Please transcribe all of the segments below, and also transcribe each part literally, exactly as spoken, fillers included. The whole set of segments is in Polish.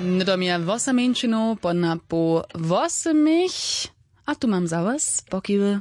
Ndomia wosameńczynu pona po wosemich, a tu mam za was pokiwy.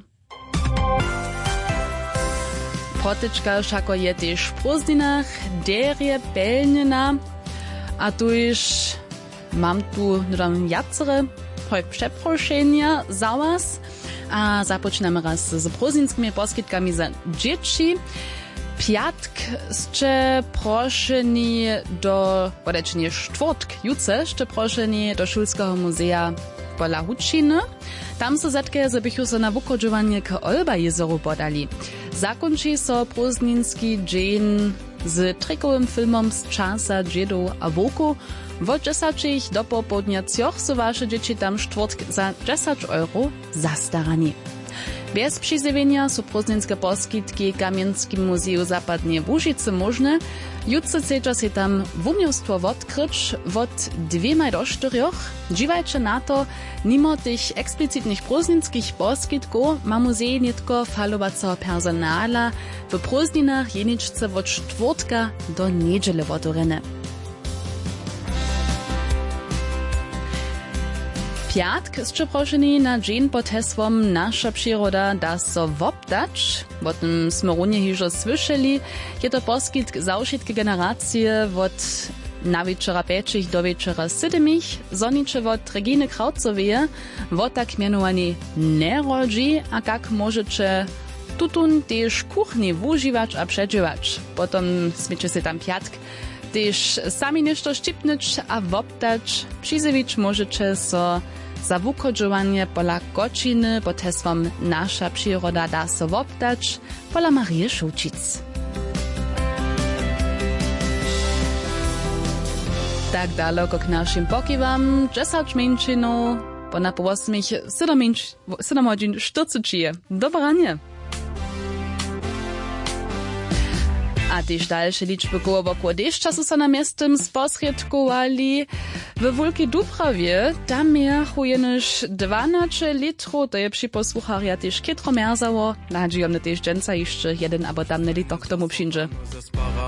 Potyczka szako je też w prózdninach, derje pelnina, a tu już mam tu nodam jacere przeproszenia za was, a zapoczynamy raz z prózdninskimi poskitkami za dzieci. Piatk ste proszeni do, bodajcie czwartk, juce ste proszeni do Szulskiego Muzea pola Hučiny. Tam so zetke zabychu so na wukodžovanie k Olba jezoru podali. Zakončí so prózdninski dżeń z trikowym filmom z czasa dżedów a woku. Od dziesięć do popołudnia cioch so wasze dzieci tam czwartk za dziesięć euro zastarani. Bez przyzywienia są prózdninske poskitki Kamienskim Muzeum Zapadnie w Łužicy możne. Jutce chcecie się tam wumiostwo odkryć od dwiema do czterech. Dziwajcie na to, mimo tych eksplicitnych prózdninskich poskitków ma muzej nie tylko falowacego personala w prózdninach jeniczce od czwartka do niedziele otworene. Piatk jest proszeni na dzień pod hesłom Nasza przyroda da so wopdać. O tym sme runie hižo słyszeli. Je to poskitk za wszystkie generacje od na wieczora pięciach do wieczora siedmiach. Zonicze od Reginy Kraucowie, od tak mianowani nerodzi, a jak możecie tutun też kuchni używać a przeżywać. Potem smiecie się tam piatk też sami nešto ščipnąć a wopdać. Przyzywić możecie so za wukodžovanie pola Kočiny pod hesłom Nasza przyroda da so wopdać pola Marie Šučic. Tak daleko k naszym pokiwam, dziesięć męczynów, po na połosmich siedem godzin czterdzieści. Dobranie. A też dalsze liczby koło wokół deszcza są na miastem sposredkowali. W Wielkiej Dubrawie tam jechujesz dwanaście litrów, to je przy posłucharia też kietro merzało. Nadzieję, że też dżęca jeszcze jeden albo tamny litok k tomu przyjdzie.